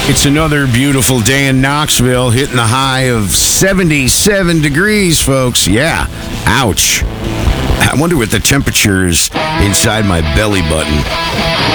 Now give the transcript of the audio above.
It's another beautiful day in Knoxville, hitting the high of 77 degrees, folks. Yeah, ouch. I wonder what the temperature is inside my belly button.